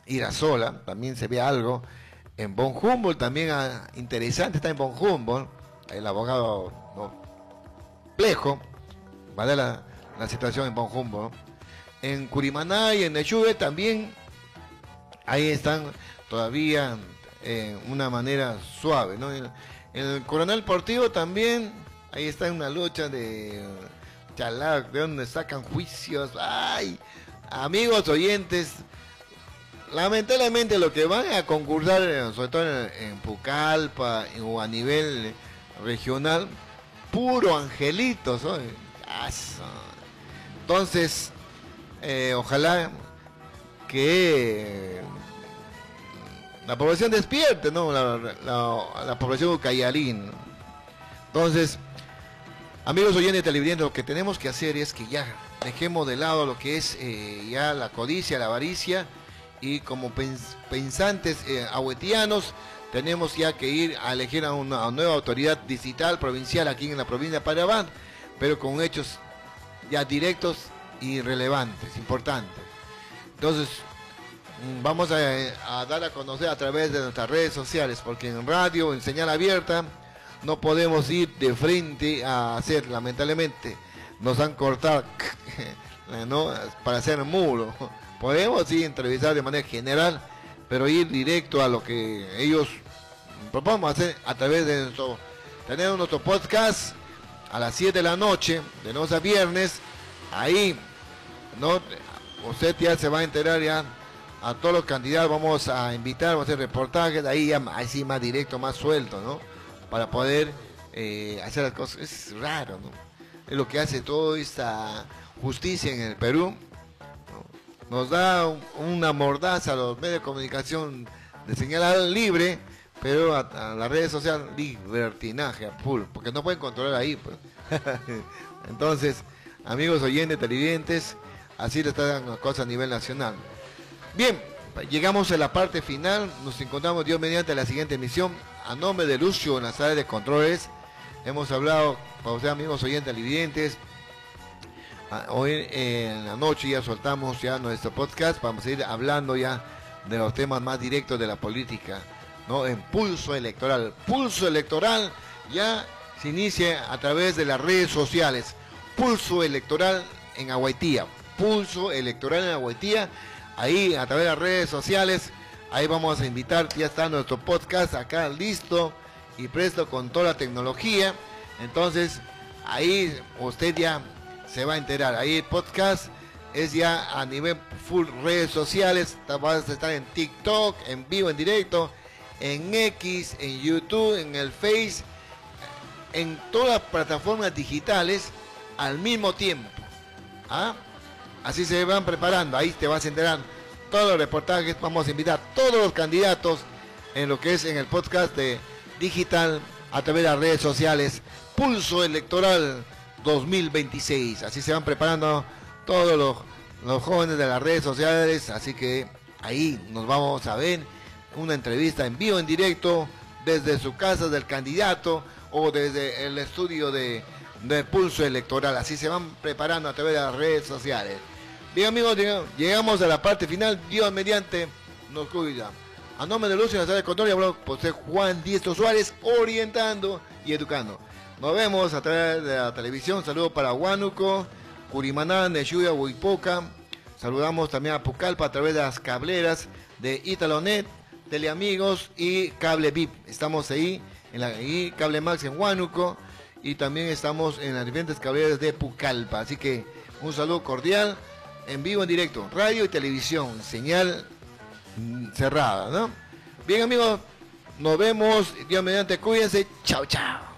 Irasola, también se ve algo. En Von Humboldt también interesante, está en Von Humboldt, el abogado Plejo, ¿vale? La situación en Von Humboldt. En Curimaná y en Nechube también, ahí están todavía una manera suave, ¿no? En el Coronel Portillo también, ahí está una lucha de Chalac, de donde sacan juicios. Ay, amigos oyentes, lamentablemente lo que van a concursar, sobre todo en Pucallpa o a nivel regional, puro angelitos, ¿no? Entonces, ojalá que la población despierte, ¿no? La población ucayarín. Entonces, amigos oyentes televidentes, lo que tenemos que hacer es que ya dejemos de lado lo que es ya la codicia, la avaricia, y como pensantes ahuetianos tenemos ya que ir a elegir a una nueva autoridad digital provincial aquí en la provincia de Panamá, pero con hechos ya directos y relevantes, importantes. Entonces, vamos a dar a conocer a través de nuestras redes sociales, porque en radio, en señal abierta, no podemos ir de frente a hacer, lamentablemente, nos han cortado ¿no? Para hacer muro. Podemos sí entrevistar de manera general, pero ir directo a lo que ellos proponemos hacer a través de tener nuestro podcast a las 7 de la noche, de lunes a viernes. Ahí, ¿no? Usted ya se va a enterar ya a todos los candidatos, vamos a invitar, vamos a hacer reportajes, ahí ya así más directo, más suelto, ¿no? Para poder hacer las cosas. Es raro, ¿no? Es lo que hace toda esta justicia en el Perú, ¿no? Nos da una mordaza a los medios de comunicación de señal libre, pero a las redes sociales libertinaje a full, porque no pueden controlar ahí, pues. Entonces, amigos oyentes, televidentes, así le están las cosas a nivel nacional. Bien, llegamos a la parte final, nos encontramos Dios mediante la siguiente emisión. A nombre de Lucio en las áreas de controles, hemos hablado para ustedes, amigos oyentes, televidentes. Hoy en la noche ya soltamos ya nuestro podcast, vamos a ir hablando ya de los temas más directos de la política, ¿no? En Pulso Electoral. Pulso Electoral ya se inicia a través de las redes sociales. Pulso Electoral en Agüetía. Pulso Electoral en Agüetía. Ahí a través de las redes sociales, ahí vamos a invitar, ya está nuestro podcast acá listo y presto con toda la tecnología. Entonces, ahí usted ya se va a enterar. Ahí el podcast es ya a nivel full redes sociales. Vas a estar en TikTok, en vivo, en directo, en X, en YouTube, en el Face, en todas las plataformas digitales al mismo tiempo. ¿Ah? Así se van preparando, ahí te vas a enterar todos los reportajes. Vamos a invitar a todos los candidatos en lo que es en el podcast de digital a través de las redes sociales. Pulso Electoral 2026. Así se van preparando todos los jóvenes de las redes sociales. Así que ahí nos vamos a ver una entrevista en vivo, en directo, desde su casa del candidato o desde el estudio de Pulso Electoral. Así se van preparando a través de las redes sociales. Bien, amigos, llegamos a la parte final. Dios mediante nos cuida. A nombre de Lucio, en la sala de control, y habló por ser Juan Diestro Suárez, orientando y educando. Nos vemos a través de la televisión. Saludos para Huánuco, Curimaná, Nechube, Huipoca. Saludamos también a Pucallpa a través de las cableras de Italonet, Teleamigos y Cable VIP. Estamos ahí, en Cable Max en Huánuco. Y también estamos en las diferentes cableras de Pucallpa. Así que un saludo cordial, en vivo, en directo, radio y televisión, señal cerrada, ¿no? Bien, amigos, nos vemos, Dios mediante, cuídense, chao, chao.